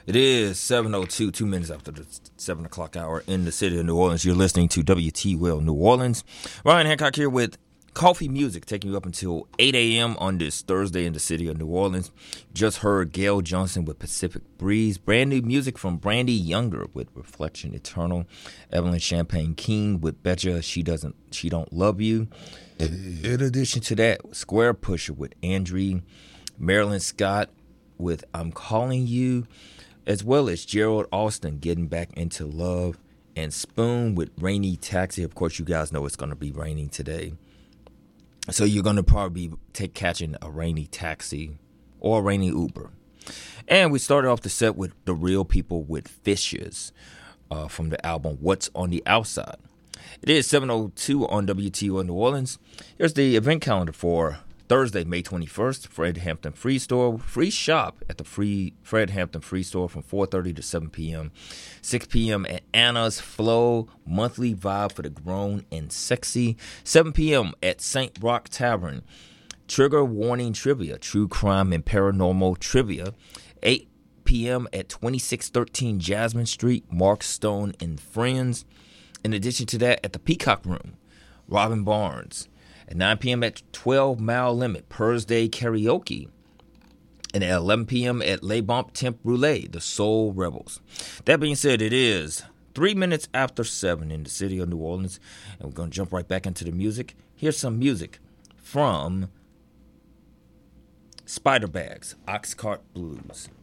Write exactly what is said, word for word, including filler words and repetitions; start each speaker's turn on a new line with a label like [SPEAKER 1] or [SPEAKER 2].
[SPEAKER 1] It is seven oh two, two minutes after the seven o'clock hour in the city of New Orleans. You're listening to W T Will New Orleans. Ryan Hancock here with Coffee Music, taking you up until eight a.m. on this Thursday in the city of New Orleans. Just heard Gail Johnson with Pacific Breeze. Brand new music from Brandy Younger with Reflection Eternal. Evelyn Champagne King with Betcha She Doesn't She Don't Love You. In addition to that, Square Pusher with Andrew. Marilyn Scott with I'm Calling You. As well as Gerald Austin, Getting Back Into Love. And Spoon with Rainy Taxi. Of course, you guys know it's going to be raining today. So you're going to probably be take, catching a rainy taxi or a rainy Uber. And we started off the set with The Real People with Fishes uh, from the album What's on the Outside. It is seven oh two on W T O New Orleans. Here's the event calendar for Thursday, May twenty-first, Fred Hampton Free Store. Free shop at the free Fred Hampton Free Store from four thirty to seven p.m. six p.m. at Anna's Flow, monthly vibe for the grown and sexy. seven p.m. at Saint Rock Tavern, Trigger Warning Trivia, True Crime and Paranormal Trivia. eight p.m. at twenty-six thirteen Jasmine Street, Mark Stone and Friends. In addition to that, at the Peacock Room, Robin Barnes. At nine p.m. at twelve Mile Limit, Purrs Day Karaoke. And at eleven p.m. at Le Bon Temps Brûlée, the Soul Rebels. That being said, it is three minutes after seven in the city of New Orleans. And we're going to jump right back into the music. Here's some music from Spider Bags, Oxcart Blues.